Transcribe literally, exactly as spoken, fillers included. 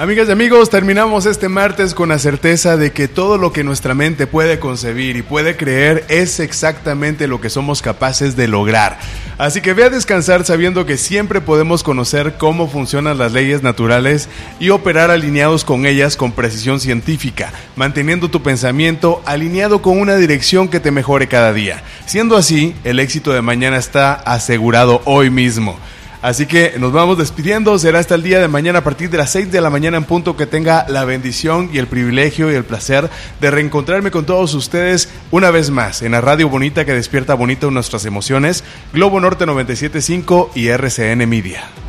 Amigas y amigos, terminamos este martes con la certeza de que todo lo que nuestra mente puede concebir y puede creer es exactamente lo que somos capaces de lograr. Así que ve a descansar sabiendo que siempre podemos conocer cómo funcionan las leyes naturales y operar alineados con ellas con precisión científica, manteniendo tu pensamiento alineado con una dirección que te mejore cada día. Siendo así, el éxito de mañana está asegurado hoy mismo. Así que nos vamos despidiendo, será hasta el día de mañana a partir de las seis de la mañana en punto, que tenga la bendición y el privilegio y el placer de reencontrarme con todos ustedes una vez más en la radio bonita que despierta bonito nuestras emociones, Globo Norte noventa y siete punto cinco y R C N Media.